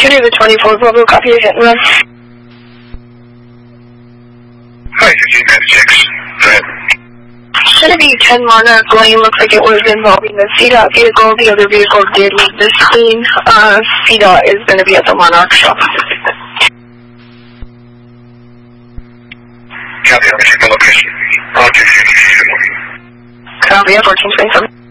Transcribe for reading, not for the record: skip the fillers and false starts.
Opportunity the 24 Bravo, copy your hit and run. Hi, 1596. Go ahead. Should it be 10 Monarch Lane? Looks like it was involving the CDOT vehicle. The other vehicle did leave the scene. CDOT is going to be at the Monarch shop. Copy, I'm going to check the location. Roger, 15. Copy, 1427.